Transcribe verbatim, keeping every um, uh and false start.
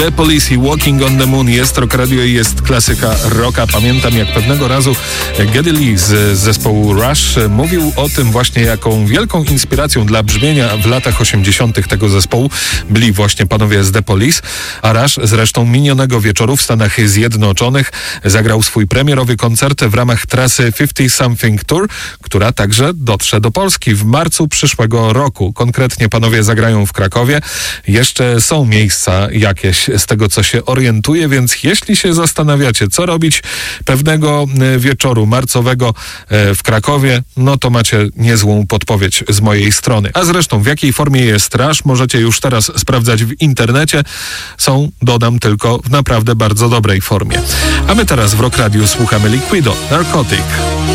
The Police i Walking on the Moon. Jest Rock Radio i jest klasyka rocka. Pamiętam, jak pewnego razu Geddy Lee z zespołu Rush mówił o tym właśnie, jaką wielką inspiracją dla brzmienia w latach osiemdziesiątych tego zespołu byli właśnie panowie z The Police, a Rush zresztą minionego wieczoru w Stanach Zjednoczonych zagrał swój premierowy koncert w ramach trasy pięćdziesiąt Something Tour, która także dotrze do Polski w marcu przyszłego roku. Konkretnie panowie zagrają w Krakowie. Jeszcze są miejsca jakieś z tego, co się orientuję, więc jeśli się zastanawiacie, co robić pewnego wieczoru marcowego w Krakowie, no to macie niezłą podpowiedź z mojej strony. A zresztą w jakiej formie jest Rush, możecie już teraz sprawdzać w internecie. Są, dodam, tylko w naprawdę bardzo dobrej formie. A my teraz w Rock Radio słuchamy Liquido, Narcotic.